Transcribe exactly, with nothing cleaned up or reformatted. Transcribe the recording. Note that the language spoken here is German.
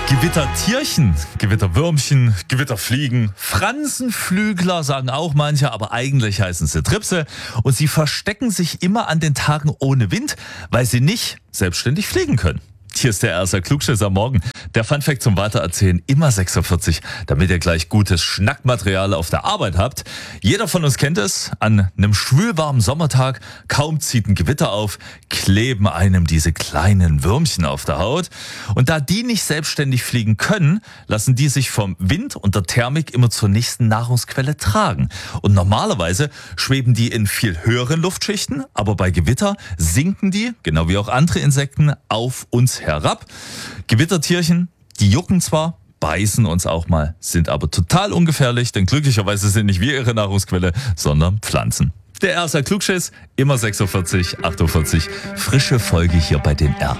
Gewittertierchen, Gewitterwürmchen, Gewitterfliegen, Fransenflügler sagen auch manche, aber eigentlich heißen sie Tripse. Und sie verstecken sich immer an den Tagen ohne Wind, weil sie nicht selbstständig fliegen können. Hier ist der erste Klugschiss am Morgen. Der Funfact zum Weitererzählen, immer sechsundvierzig, damit ihr gleich gutes Schnackmaterial auf der Arbeit habt. Jeder von uns kennt es, an einem schwülwarmen Sommertag, kaum zieht ein Gewitter auf, kleben einem diese kleinen Würmchen auf der Haut. Und da die nicht selbstständig fliegen können, lassen die sich vom Wind und der Thermik immer zur nächsten Nahrungsquelle tragen. Und normalerweise schweben die in viel höheren Luftschichten, aber bei Gewitter sinken die, genau wie auch andere Insekten, auf uns herab. Gewittertierchen, die jucken zwar, beißen uns auch mal, sind aber total ungefährlich, denn glücklicherweise sind nicht wir ihre Nahrungsquelle, sondern Pflanzen. Der erste Klugschiss, immer sechsundvierzig, achtundvierzig, frische Folge hier bei den R.